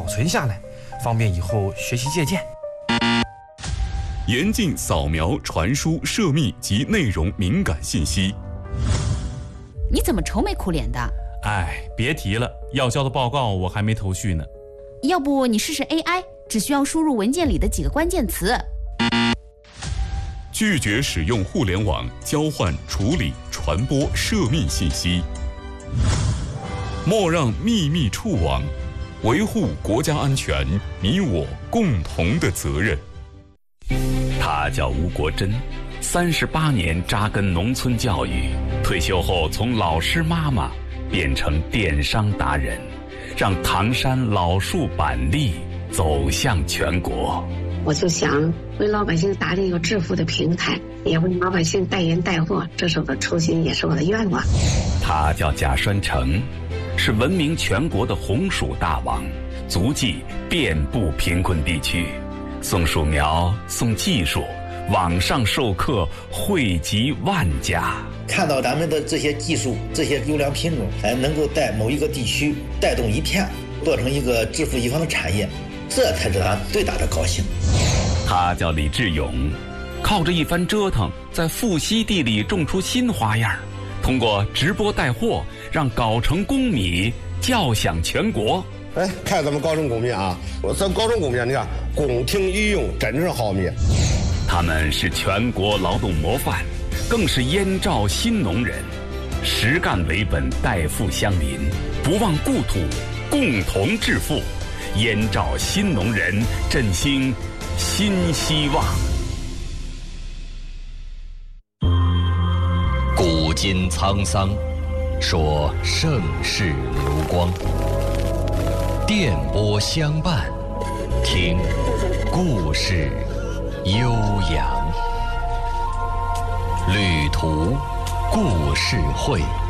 存下来，方便以后学习借鉴。 严禁扫描、传输、涉密及内容敏感信息。 你怎么愁眉苦脸的？ 哎，别提了，要交的报告我还没头绪呢。 要不你试试 AI， 只需要输入文件里的几个关键词。 拒绝使用互联网交换、处理、传播涉密信息。莫让秘密触网，维护国家安全，你我共同的责任。 他叫吴国珍，38年扎根农村教育，退休后从老师妈妈变成电商达人，让唐山老树板栗走向全国。 我就想为老百姓打理一个致富的平台，也为老百姓代言带货，这是我的初心，也是我的愿望。 他叫贾栓成，是闻名全国的红薯大王，足迹遍布贫困地区，送树苗、送技术，网上授课惠及万家。 看到咱们的这些技术、这些优良品种，能够在某一个地区带动一片，做成一个致富一方的产业，这才是他最大的高兴。 他叫李志勇，靠着一番折腾，在富硒地里种出新花样，通过直播带货，让藁城公米叫响全国。 哎，看咱们藁城公米啊，咱藁城公米，你看宫廷御用，真是好米。 他们是全国劳动模范，更是燕赵新农人，实干为本，代富乡邻，不忘故土，共同致富。燕赵新农人，振兴新希望。 古今沧桑，说盛世流光。电波相伴，听故事悠扬。旅途故事会。